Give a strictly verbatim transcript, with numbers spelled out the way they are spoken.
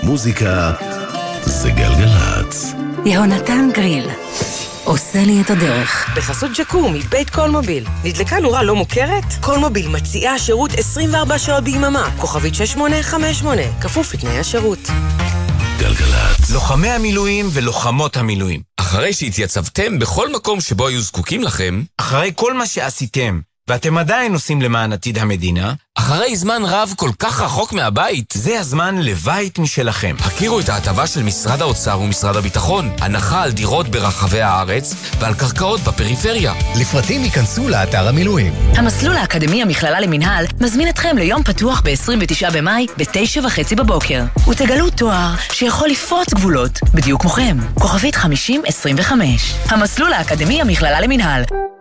מוזיקה זה גלגלץ. יהונתן גריל עושה לי את הדרך. בחסות ג'קום מבית קולמוביל. נדלקה נורה לא מוכרת? קולמוביל מציעה שירות עשרים וארבע שעות ביממה. כוכבית שש שמונה חמש שמונה. כפוף לתנאי השירות. גלגלץ. לוחמי המילואים ולוחמות המילואים. אחרי שהתייצבתם בכל מקום שבו היו זקוקים לכם, אחרי כל מה שעשיתם, ואתם עדיין עושים למען עתיד המדינה, אחרי זמן רב כל כך רחוק מהבית, זה הזמן לבית משלכם. הכירו את ההטבה של משרד האוצר ומשרד הביטחון, הנחה על דירות ברחבי הארץ ועל קרקעות בפריפריה. לפרטים ייכנסו לאתר המילואים. המסלול האקדמי המכללה למנהל מזמין אתכם ליום פתוח ב-עשרים ותשעה במאי ב-תשע וחצי בבוקר. ותגלו תואר שיכול לפרוץ גבולות, בדיוק כמוכם. כוכבית חמישים עשרים וחמש. המסלול האקדמי המכללה למנהל.